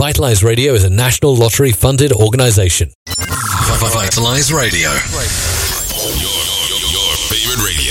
Vitalize Radio is a National Lottery funded organization. Vitalize Radio. Your favorite radio.